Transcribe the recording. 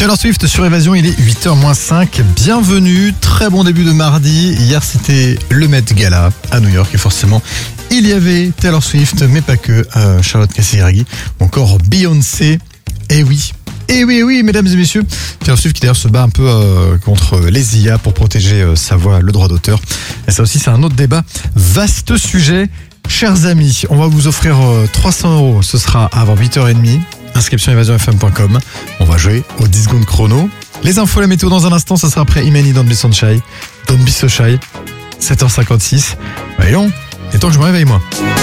Taylor Swift sur Évasion, il est 8h-5. Bienvenue, très bon début de mardi. Hier, c'était le Met Gala à New York et forcément, il y avait Taylor Swift, mais pas que, Charlotte Casiraghi, ou encore Beyoncé. Et oui, mesdames et messieurs, Taylor Swift qui d'ailleurs se bat un peu contre les IA pour protéger sa voix, le droit d'auteur. Et ça aussi, c'est un autre débat. Vaste sujet. Chers amis, on va vous offrir 300 €. Ce sera avant 8h30. Inscription evasionfm.com. On va jouer au 10 secondes chrono. Les infos, la météo dans un instant, ça sera après Imani Don't Be So Shy. 7h56. Voyons, il est temps que je me réveille moi.